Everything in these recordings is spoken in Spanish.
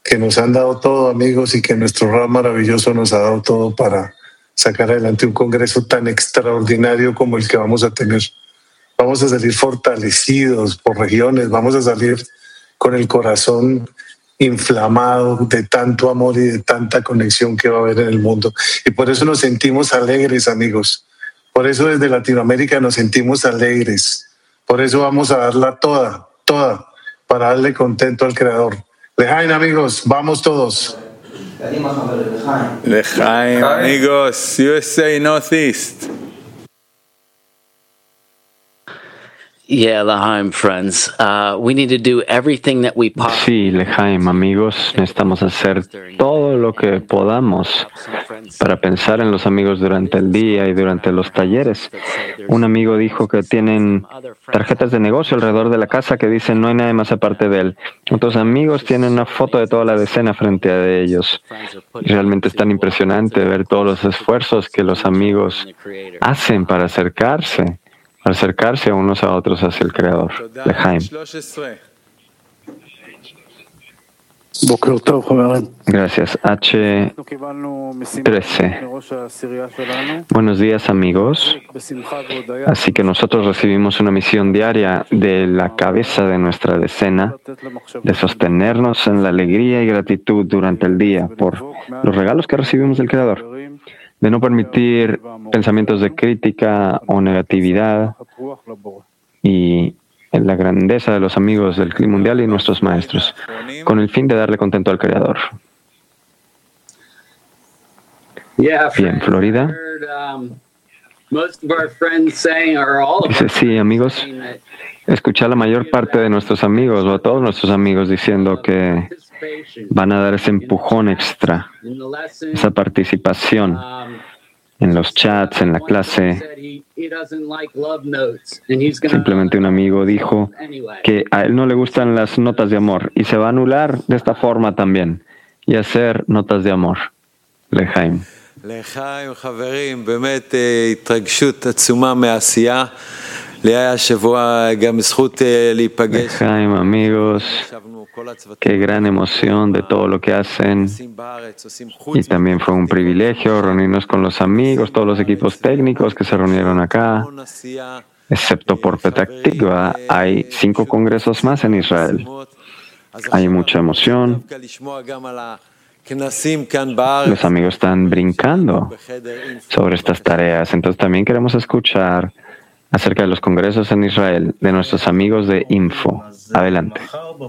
que nos han dado todo, amigos, y que nuestro Rab maravilloso nos ha dado todo para sacar adelante un congreso tan extraordinario como el que vamos a tener. Vamos a salir fortalecidos por regiones, vamos a salir con el corazón inflamado de tanto amor y de tanta conexión que va a haber en el mundo. Y por eso nos sentimos alegres, amigos. Por eso desde Latinoamérica nos sentimos alegres. Por eso vamos a darla toda, para darle contento al Creador. Lejaim, amigos, vamos todos. Lejaim, amigos, USA Northeast. Yeah, L'chaim, friends. We need to do everything that we possibly. Sí, L'chaim, amigos, necesitamos hacer todo lo que podamos para pensar en los amigos durante el día y durante los talleres. Un amigo dijo que tienen tarjetas de negocio alrededor de la casa que dicen no hay nadie más aparte de él. Otros amigos tienen una foto de toda la decena frente a ellos. Y realmente es tan impresionante ver todos los esfuerzos que los amigos hacen para acercarse unos a otros hacia el Creador. L'chaim. Gracias. H13. Buenos días, amigos. Así que nosotros recibimos una misión diaria de la cabeza de nuestra decena de sostenernos en la alegría y gratitud durante el día por los regalos que recibimos del Creador, de no permitir pensamientos de crítica o negatividad y en la grandeza de los amigos del clima mundial y nuestros maestros, con el fin de darle contento al Creador. Bien, Florida. Dice, sí, amigos, escuché a la mayor parte de nuestros amigos o a todos nuestros amigos diciendo que van a dar ese empujón extra, esa participación en los chats, en la clase. Simplemente un amigo dijo que a él no le gustan las notas de amor y se va a anular de esta forma también y hacer notas de amor. L'chaim. L'chaim, חברים, באמת התרגשות עצומה מהעשייה. לי היה השבוע גם זכות להיפגש. L'chaim, amigos, qué gran emoción de todo lo que hacen. Y también fue un privilegio reunirnos con los amigos, todos los equipos técnicos que se reunieron acá. Excepto por Petah Tikva, hay 5 congresos más en Israel. Hay mucha emoción. Los amigos están brincando sobre estas tareas. Entonces también queremos escuchar acerca de los congresos en Israel, de nuestros amigos de Info. Adelante.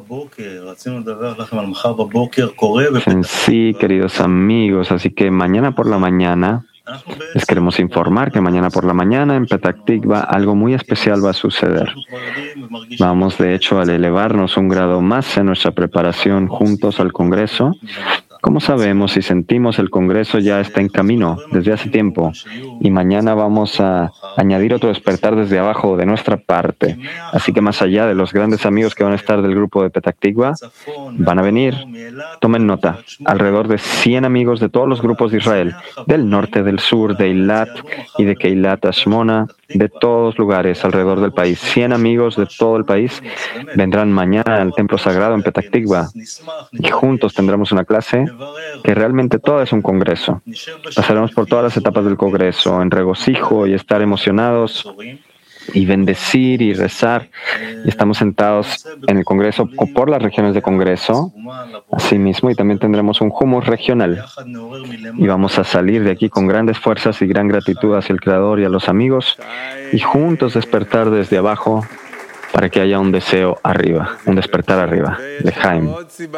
Sí, queridos amigos, así que mañana por la mañana les queremos informar que mañana por la mañana en Petah Tikva algo muy especial va a suceder. Vamos, de hecho, a elevarnos un grado más en nuestra preparación juntos al Congreso. Como sabemos y sentimos, el Congreso ya está en camino desde hace tiempo y mañana vamos a añadir otro despertar desde abajo de nuestra parte. Así que más allá de los grandes amigos que van a estar del grupo de Petah Tikva, van a venir, tomen nota, alrededor de 100 amigos de todos los grupos de Israel, del norte, del sur, de Eilat y de Keilat Ashmona, de todos lugares alrededor del país. 100 amigos de todo el país vendrán mañana al templo sagrado en Petah Tikva y juntos tendremos una clase que realmente todo es un congreso. Pasaremos por todas las etapas del congreso en regocijo y estar emocionados y bendecir y rezar. Y estamos sentados en el congreso o por las regiones de congreso, así mismo, y también tendremos un humus regional. Y vamos a salir de aquí con grandes fuerzas y gran gratitud hacia el Creador y a los amigos, y juntos despertar desde abajo para que haya un deseo arriba, un despertar arriba. L'chaim.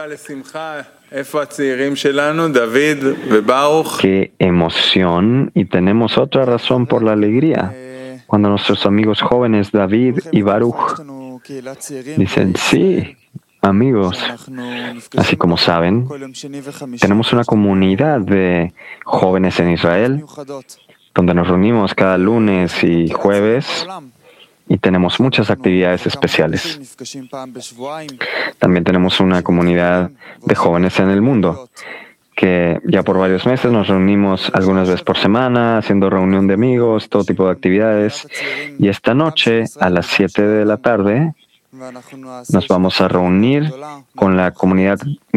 Qué emoción, y tenemos otra razón por la alegría. Cuando nuestros amigos jóvenes David y Baruch dicen, sí, amigos, así como saben, tenemos una comunidad de jóvenes en Israel, donde nos reunimos cada lunes y jueves, y tenemos muchas actividades especiales. También tenemos una comunidad de jóvenes en el mundo, que ya por varios meses nos reunimos algunas veces por semana, haciendo reunión de amigos, todo tipo de actividades. Y esta noche, a las 7 de la tarde, nos vamos a reunir con la comunidad